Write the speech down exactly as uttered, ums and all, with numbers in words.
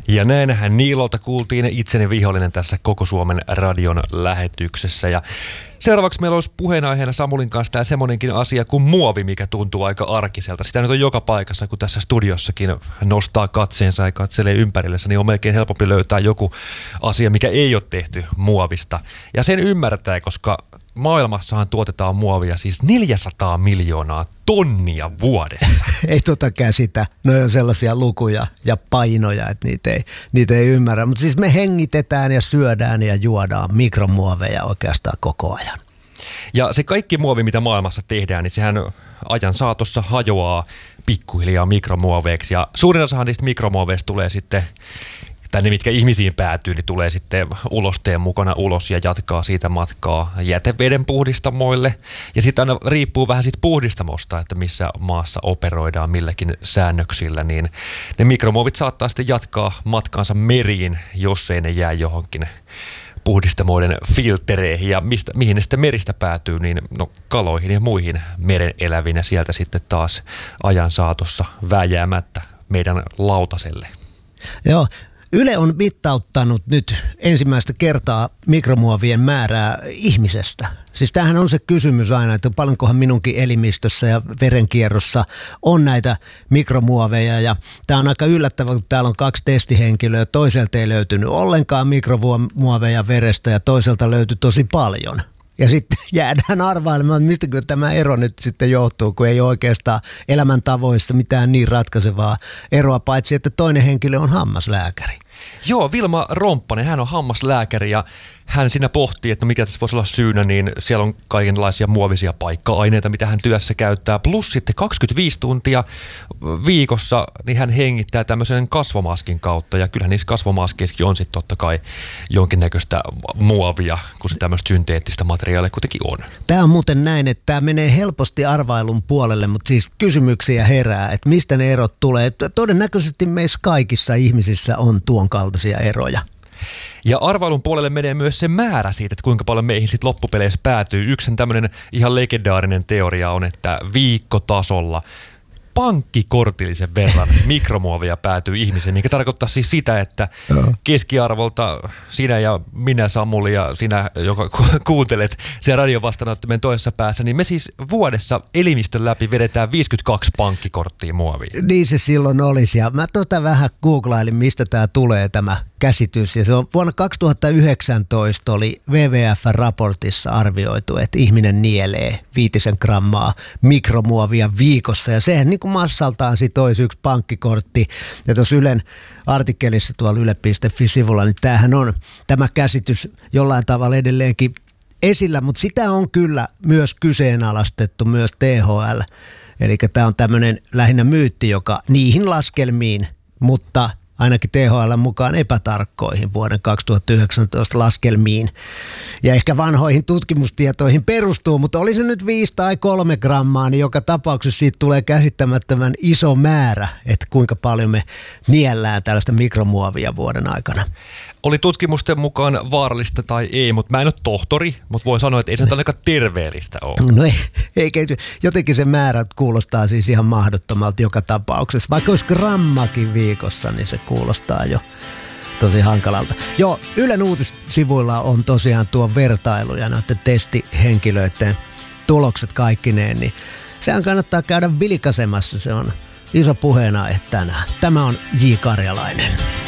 Ja näinhän Niilolta kuultiin itseni vihollinen tässä Koko Suomen radion lähetyksessä. Ja seuraavaksi meillä olisi puheenaiheena Samulin kanssa tämä semmoinenkin asia kuin muovi, mikä tuntuu aika arkiselta. Sitä nyt on joka paikassa, kun tässä studiossakin nostaa katseensa ja katselee ympärillensä, niin on melkein helpompi löytää joku asia, mikä ei ole tehty muovista. Ja sen ymmärtää, koska maailmassahan tuotetaan muovia siis neljäsataa miljoonaa tonnia vuodessa. Ei tota käsitä. Ne on sellaisia lukuja ja painoja, että niitä ei, niitä ei ymmärrä. Mutta siis me hengitetään ja syödään ja juodaan mikromuoveja oikeastaan koko ajan. Ja se kaikki muovi, mitä maailmassa tehdään, niin sehän ajan saatossa hajoaa pikkuhiljaa mikromuoveiksi. Ja suurin osahan niistä mikromuoveista tulee sitten, tai ne mitkä ihmisiin päätyy, niin tulee sitten ulosteen mukana ulos ja jatkaa siitä matkaa jäteveden puhdistamoille. Ja sitten aina riippuu vähän siitä puhdistamosta, että missä maassa operoidaan milläkin säännöksillä, niin ne mikromuovit saattaa sitten jatkaa matkaansa meriin, jos ei ne jää johonkin puhdistamoiden filtereihin. Ja mistä, mihin ne sitten meristä päätyy, niin no kaloihin ja muihin meren eläviin ja sieltä sitten taas ajan saatossa vääjäämättä meidän lautaselle. Joo. Yle on mittauttanut nyt ensimmäistä kertaa mikromuovien määrää ihmisestä. Siis tämähän on se kysymys aina, että paljonkohan minunkin elimistössä ja verenkierrossa on näitä mikromuoveja. Ja tämä on aika yllättävää, kun täällä on kaksi testihenkilöä. Toiselta ei löytynyt ollenkaan mikromuoveja verestä ja toiselta löytyi tosi paljon. Ja sitten jäädään arvailemaan, mistä tämä ero nyt sitten johtuu, kun ei oikeastaan elämäntavoissa mitään niin ratkaisevaa eroa, paitsi että toinen henkilö on hammaslääkäri. Joo, Vilma Romppanen, hän on hammaslääkäri ja hän siinä pohtii, että no mikä tässä voisi olla syynä, niin siellä on kaikenlaisia muovisia paikka-aineita, mitä hän työssä käyttää. Plus sitten kaksikymmentäviisi tuntia viikossa niin hän hengittää tämmöisen kasvomaskin kautta. Ja kyllähän niissä kasvomaskeissakin on sitten totta kai jonkinnäköistä muovia, kun se tämmöistä synteettistä materiaalia kuitenkin on. Tämä on muuten näin, että tämä menee helposti arvailun puolelle, mutta siis kysymyksiä herää, että mistä ne erot tulee. Todennäköisesti meissä kaikissa ihmisissä on tuon kaltaisia eroja. Ja arvailun puolelle menee myös se määrä siitä, että kuinka paljon meihin sitten loppupeleissä päätyy. Yksi tämmöinen ihan legendaarinen teoria on, että viikkotasolla pankkikortillisen verran mikromuovia päätyy ihmiseen, mikä tarkoittaa siis sitä, että keskiarvolta sinä ja minä Samuli ja sinä, joka kuuntelet sen radiovastaanottimen toisessa päässä, niin me siis vuodessa elimistön läpi vedetään viisikymmentäkaksi pankkikorttia muovia. Niin se silloin olisi ja mä tota vähän googlailin, mistä tämä tulee tämä käsitys ja se on vuonna kaksituhattayhdeksäntoista oli W W F-raportissa arvioitu, että ihminen nielee viitisen grammaa mikromuovia viikossa ja sehän niin kuin massaltaan sit olisi yksi pankkikortti ja tuossa Ylen artikkelissa tuolla yle piste fi-sivulla, niin tämähän on tämä käsitys jollain tavalla edelleenkin esillä, mutta sitä on kyllä myös kyseenalaistettu myös T H L, eli tämä on tämmöinen lähinnä myytti, joka niihin laskelmiin, mutta ainakin T H L mukaan epätarkkoihin vuoden kaksituhattayhdeksäntoista laskelmiin ja ehkä vanhoihin tutkimustietoihin perustuu, mutta oli se nyt viisi tai kolme grammaa, niin joka tapauksessa siitä tulee käsittämättömän iso määrä, että kuinka paljon me niellään tällaista mikromuovia vuoden aikana. Oli tutkimusten mukaan vaarallista tai ei, mutta mä en ole tohtori, mutta voin sanoa, että ei se nyt ainakaan terveellistä ole. No ei, eikä, jotenkin se määrä kuulostaa siis ihan mahdottomalta joka tapauksessa. Vaikka olisi grammakin viikossa, niin se kuulostaa jo tosi hankalalta. Joo, Ylen uutissivuilla on tosiaan tuo vertailu ja noiden testihenkilöiden tulokset kaikkineen, niin sehän kannattaa käydä vilkaisemassa, se on iso puheenaihe tänään. Tämä on J. Karjalainen.